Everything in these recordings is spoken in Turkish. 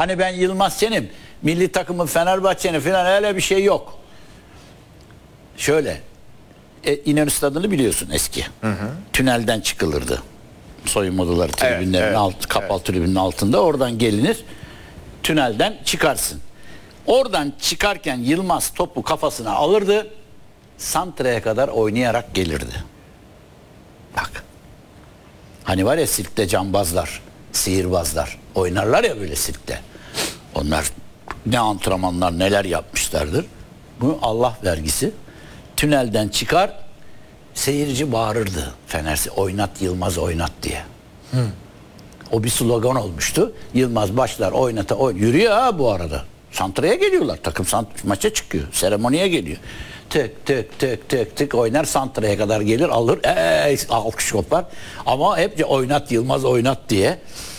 Hani ben Yılmaz Sen'im, milli takımın Fenerbahçe'nin falan öyle bir şey yok. Şöyle, İnönü Stadı'nı biliyorsun eski. Tünelden çıkılırdı. Soyunma odaları tribünlerin kapalı tribünün altında, oradan gelinir. Tünelden çıkarsın. Oradan çıkarken Yılmaz topu kafasına alırdı. Santra'ya kadar oynayarak gelirdi. Bak. Hani var ya sirkte cambazlar, sihirbazlar oynarlar ya böyle sirkte. Onlar ne antrenmanlar neler yapmışlardır. Bu Allah vergisi. Tünelden çıkar, seyirci bağırırdı. Fener'si oynat Yılmaz oynat diye. O bir slogan olmuştu. Yılmaz başlar oynata yürüyor ha bu arada. Santra'ya geliyorlar. Takım maça çıkıyor. Seremoniye geliyor. Tık tık tık tık tık oynar, Santra'ya kadar gelir, alır. Alkış kopar. Ama hep oynat Yılmaz oynat diye.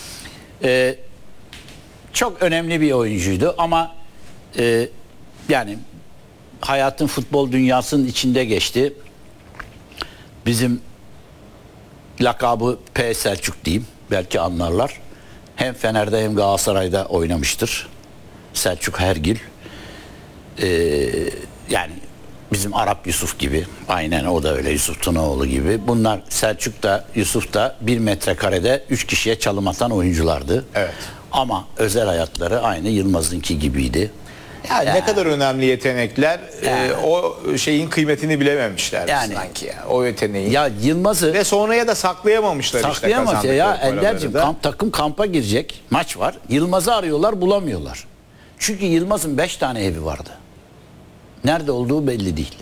Çok önemli bir oyuncuydu ama yani hayatın futbol dünyasının içinde geçti. Bizim lakabı P. Selçuk diyeyim. Belki anlarlar. Hem Fener'de hem Galatasaray'da oynamıştır. Selçuk Hergil. Yani bizim Arap Yusuf gibi. Aynen o da öyle, Yusuf Tunaoğlu gibi. Bunlar Selçuk da Yusuf da 1 metrekarede 3 kişiye çalım atan oyunculardı. Evet. Ama özel hayatları aynı Yılmaz'ınki gibiydi. Yani ne kadar önemli yetenekler, o şeyin kıymetini bilememişler yani, sanki ya. O yeteneği. Ya Yılmaz'ı ve sonraya da saklayamamışlar işte ya Ender'cim takım kampa girecek, maç var. Yılmaz'ı arıyorlar, bulamıyorlar. Çünkü Yılmaz'ın 5 tane evi vardı. Nerede olduğu belli değil.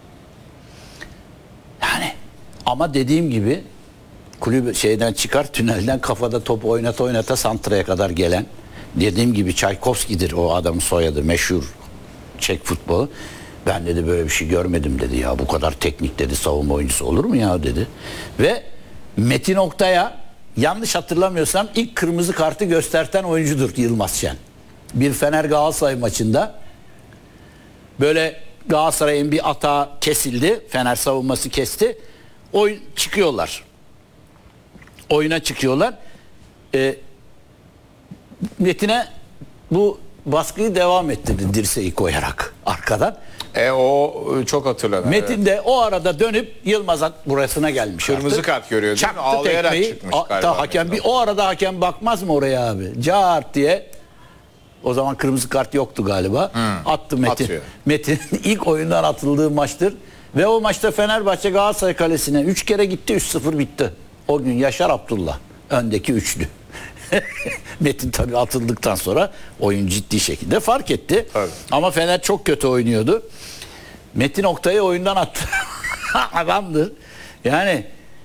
Yani ama dediğim gibi kulüp şeyden çıkar, tünelden kafada top oynata Santra'ya kadar gelen, dediğim gibi Çaykovski'dir o adamın soyadı, meşhur Çek futbolu. Ben dedi böyle bir şey görmedim dedi ya, bu kadar teknik dedi, savunma oyuncusu olur mu ya dedi. Ve Metin Oktay'a yanlış hatırlamıyorsam ilk kırmızı kartı gösterten oyuncudur Yılmaz Şen. Bir Fener Galatasaray maçında böyle Galatasaray'ın bir atağı kesildi. Fener savunması kesti. Çıkıyorlar. Oyuna çıkıyorlar. Metin'e bu baskıyı devam ettirdi dirseği koyarak arkadan. O çok hatırlanır. Metin de o arada dönüp Yılmaz'a burasına gelmiş. Kırmızı kart görüyor değil mi? Ağlayarak tekmeyi, çıkmış galiba. O arada hakem bakmaz mı oraya abi? Cart diye. O zaman kırmızı kart yoktu galiba. Attı Metin. Atıyor. Metin ilk oyundan atıldığı maçtır. Ve o maçta Fenerbahçe Galatasaray kalesine 3 kere gitti, 3-0 bitti. O gün Yaşar Abdullah öndeki üçlü. Metin tabii atıldıktan sonra oyun ciddi şekilde fark etti. Tabii. Ama Fener çok kötü oynuyordu. Metin Oktay'ı oyundan attı. Adamdır. Yani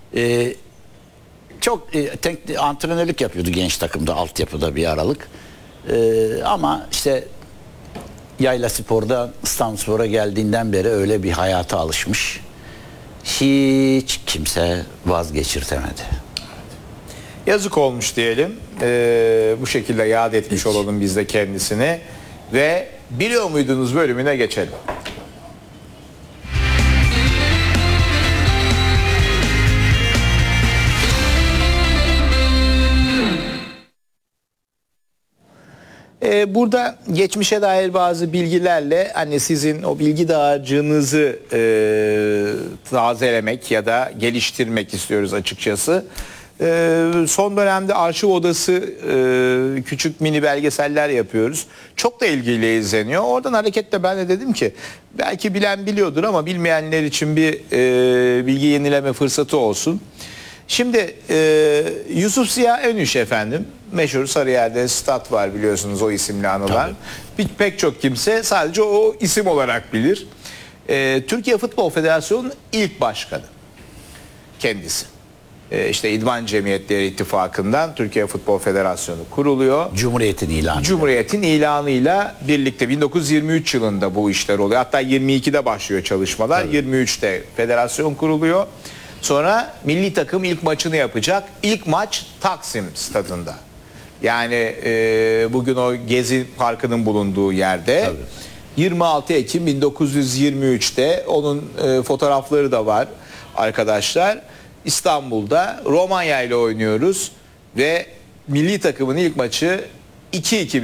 çok antrenörlük yapıyordu genç takımda, altyapıda bir aralık. Ama işte Yayla Spor'da İstanbulspor'a geldiğinden beri öyle bir hayata alışmış. Hiç kimse vazgeçirtemedi. Yazık olmuş diyelim. Bu şekilde yad etmiş olalım biz de kendisini. Ve biliyor muydunuz bölümüne geçelim. Burada geçmişe dair bazı bilgilerle hani sizin o bilgi dağarcığınızı tazelemek ya da geliştirmek istiyoruz açıkçası. Son dönemde arşiv odası küçük mini belgeseller yapıyoruz. Çok da ilgiyle izleniyor. Oradan hareketle ben de dedim ki belki bilen biliyordur ama bilmeyenler için bir bilgi yenileme fırsatı olsun. Şimdi Yusuf Ziya Önüş efendim, meşhur Sarıyer'de stat var biliyorsunuz, o isimle anılan. Pek çok kimse sadece o isim olarak bilir. Türkiye Futbol Federasyonu'nun ilk başkanı kendisi. İşte İdman Cemiyetleri İttifakı'ndan Türkiye Futbol Federasyonu kuruluyor. Cumhuriyet'in ilanıyla birlikte 1923 yılında bu işler oluyor. Hatta 22'de başlıyor çalışmalar. Tabii. 23'te federasyon kuruluyor. Sonra milli takım ilk maçını yapacak. İlk maç Taksim stadında. Yani bugün o Gezi Parkı'nın bulunduğu yerde. Tabii. 26 Ekim 1923'te onun fotoğrafları da var arkadaşlar. İstanbul'da Romanya ile oynuyoruz ve milli takımın ilk maçı 2-2